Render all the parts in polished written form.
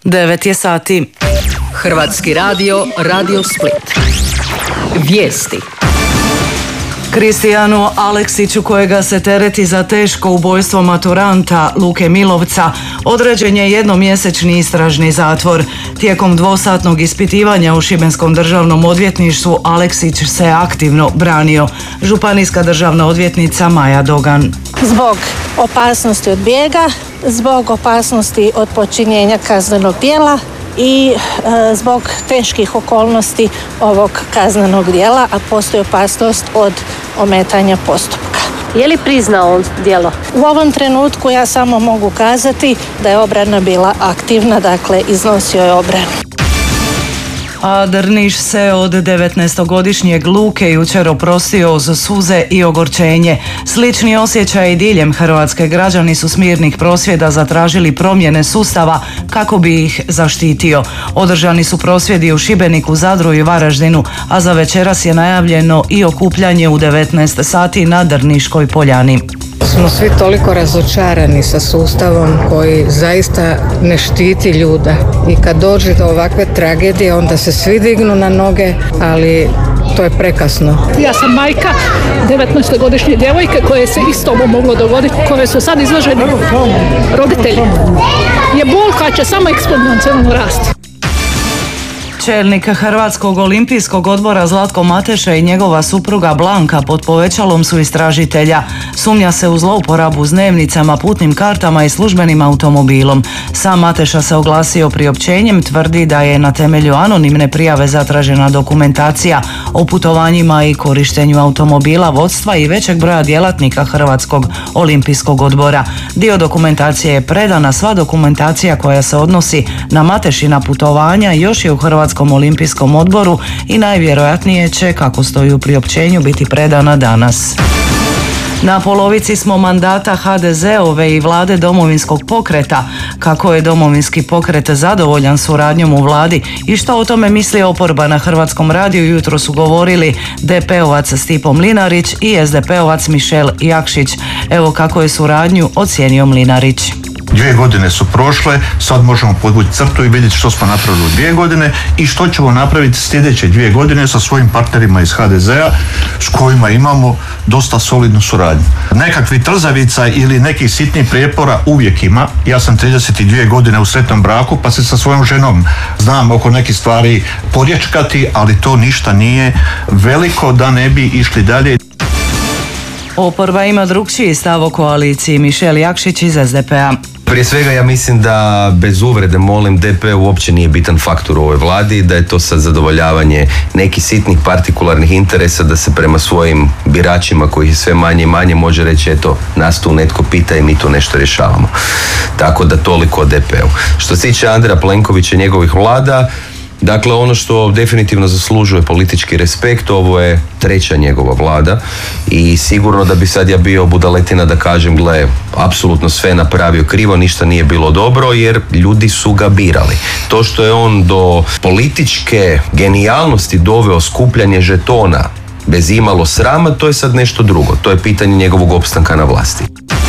9 je sati. Hrvatski radio, Radio Split. Vijesti. Kristijanu Aleksiću, kojega se tereti za teško ubojstvo maturanta Luke Milovca, određen je jednomjesečni istražni zatvor. Tijekom dvosatnog ispitivanja u Šibenskom državnom odvjetništvu Aleksić se aktivno branio. Županijska državna odvjetnica Maja Dogan. Zbog opasnosti od bijega, zbog opasnosti od počinjenja kaznenog djela i zbog teških okolnosti ovog kaznenog djela, a postoji opasnost od ometanja postupka. Je li priznao on djelo? U ovom trenutku ja samo mogu kazati da je obrana bila aktivna, dakle iznosio je obranu. A Drniš se od 19-godišnjeg Luke jučer oprostio uz suze i ogorčenje. Slični osjećaj diljem Hrvatske. Građani su s mirnih prosvjeda zatražili promjene sustava kako bi ih zaštitio. Održani su prosvjedi u Šibeniku, Zadru i Varaždinu, a za večeras je najavljeno i okupljanje u 19 sati na Drniškoj poljani. Smo svi toliko razočarani sa sustavom koji zaista ne štiti ljude i kad dođe do ovakve tragedije onda se svi dignu na noge, ali to je prekasno. Ja sam majka 19-godišnje djevojke koje se isto ovo moglo dogoditi, koje su sad izloženi roditelji. Je bol koja će samo eksponencijalno rasti. Čelnik Hrvatskog olimpijskog odbora Zlatko Mateša i njegova supruga Blanka pod povećalom su istražitelja. Sumnja se u zlouporabu s dnevnicama, putnim kartama i službenim automobilom. Sam Mateša se oglasio priopćenjem, tvrdi da je na temelju anonimne prijave zatražena dokumentacija o putovanjima i korištenju automobila, vodstva i većeg broja djelatnika Hrvatskog olimpijskog odbora. Dio dokumentacije je predana, sva dokumentacija koja se odnosi na Matešina putovanja još je u Hrvatskom olimpijskom odboru i najvjerojatnije će, kako stoji u priopćenju, biti predana danas. Na polovici smo mandata HDZ-ove i vlade Domovinskog pokreta. Kako je Domovinski pokret zadovoljan suradnjom u vladi i što o tome misli oporba na Hrvatskom radiju, jutro su govorili DP-ovac Stipo Mlinarić i SDP-ovac Mišel Jakšić. Evo kako je suradnju ocijenio Mlinarić. 2 godine su prošle, sad možemo podvući crtu i vidjeti što smo napravili u 2 godine i što ćemo napraviti sljedeće 2 godine sa svojim partnerima iz HDZ-a s kojima imamo dosta solidnu suradnju. Nekakvi trzavica ili nekih sitnih prijepora uvijek ima. Ja sam 32 godine u sretnom braku pa se sa svojom ženom znam oko nekih stvari porječkati, ali to ništa nije veliko da ne bi išli dalje. Oporba ima drukčiji stav o koaliciji. Mišel Jakšić iz SDP-a. Prije svega ja mislim da, bez uvrede molim, DP uopće nije bitan faktor u ovoj vladi, da je to sad zadovoljavanje nekih sitnih partikularnih interesa, da se prema svojim biračima kojih je sve manje i manje može reći eto, nas tu netko pita i mi tu nešto rješavamo. Tako da toliko o DP-u. Što se tiče Andreja Plenkovića i njegovih vlada, dakle, ono što definitivno zaslužuje politički respekt, ovo je 3. njegova vlada i sigurno da bi sad ja bio budaletina da kažem, gle, apsolutno sve napravio krivo, ništa nije bilo dobro jer ljudi su ga birali. To što je on do političke genijalnosti doveo skupljanje žetona bez imalo srama, to je sad nešto drugo. To je pitanje njegovog opstanka na vlasti.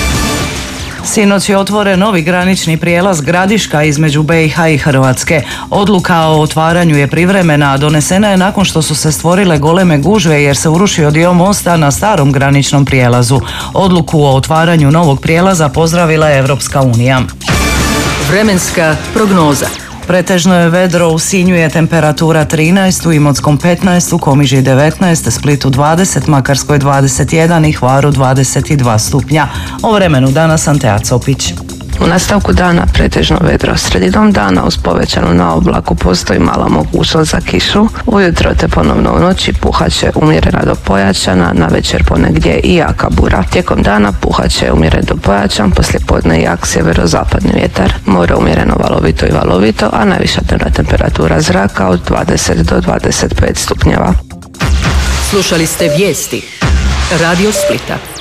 Sinoć je otvoren novi granični prijelaz Gradiška između BiH i Hrvatske. Odluka o otvaranju je privremena, a donesena je nakon što su se stvorile goleme gužve jer se urušio dio mosta na starom graničnom prijelazu. Odluku o otvaranju novog prijelaza pozdravila je Europska unija. Vremenska prognoza. Pretežno je vedro, u Sinju je temperatura 13, u Imotskom 15, u Komiži 19, Splitu 20, Makarskoj 21 i Hvaru 22 stupnja. O vremenu danas Antea Copić. U nastavku dana pretežno vedro. Sredinom dana uz povećanu na oblaku postoji mala mogućnost za kišu. Ujutro te ponovno u noći puhaće umjerena do pojačana, na večer ponegdje i jaka bura. Tijekom dana puhaće umjeren do pojačan, poslijepodne jak sjeverozapadni vjetar. More umjereno valovito i valovito, a najviša temperatura zraka od 20 do 25 stupnjeva. Slušali ste vijesti Radio Splita.